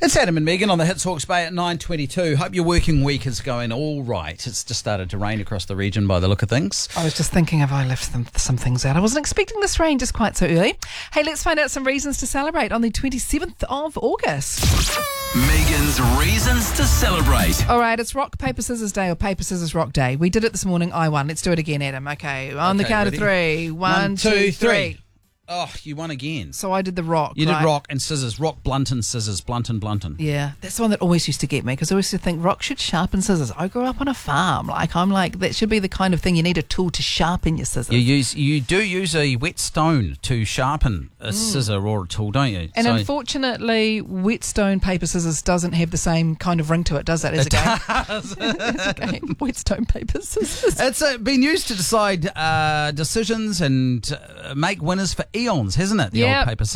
It's Adam and Megan on the Hits Hawke's Bay at 9:22. Hope your working week is going all right. It's just started to rain across the region by the look of things. I was just thinking, have I left some things out? I wasn't expecting this rain just quite so early. Hey, let's find out some reasons to celebrate on the 27th of August. Megan's Reasons to Celebrate. All right, it's Rock, Paper, Scissors Day or Paper, Scissors, Rock Day. We did it this morning. I won. Let's do it again, Adam. Okay, on the count ready? of three. One, 2, 2, 3. Oh, you won again. So I did the rock. You right? did rock and scissors. Rock, blunton, scissors. Blunton. Yeah, that's the one that always used to get me because I always used to think rock should sharpen scissors. I grew up on a farm. I'm like, that should be the kind of thing you need a tool to sharpen your scissors. You do use a whetstone to sharpen a scissor or a tool, don't you? And unfortunately, whetstone paper scissors doesn't have the same kind of ring to it, does it? As a game? As a game, whetstone paper scissors. It's been used to decide decisions and make winners for eons, hasn't it? The old paper